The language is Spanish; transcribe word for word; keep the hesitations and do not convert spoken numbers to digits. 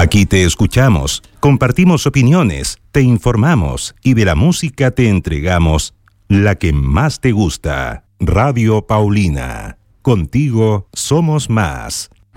Aquí te escuchamos, compartimos opiniones, te informamos y de la música te entregamos la que más te gusta. Radio Paulina. Contigo somos más.